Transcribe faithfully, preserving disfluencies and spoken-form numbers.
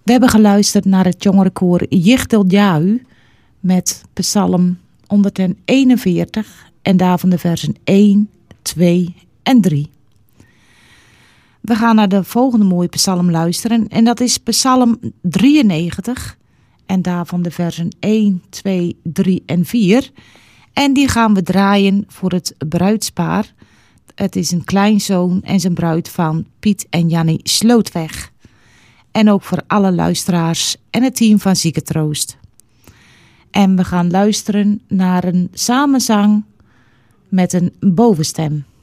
We hebben geluisterd naar het jongerenkoor Jichtel Jau met Psalm honderdeenenveertig en daarvan de versen één, twee en drie. We gaan naar de volgende mooie psalm luisteren en dat is Psalm drieënnegentig en daarvan de versen één, twee, drie en vier. En die gaan we draaien voor het bruidspaar. Het is een kleinzoon en zijn bruid van Piet en Jannie Slootweg. En ook voor alle luisteraars en het team van Ziekentroost. En we gaan luisteren naar een samenzang met een bovenstem.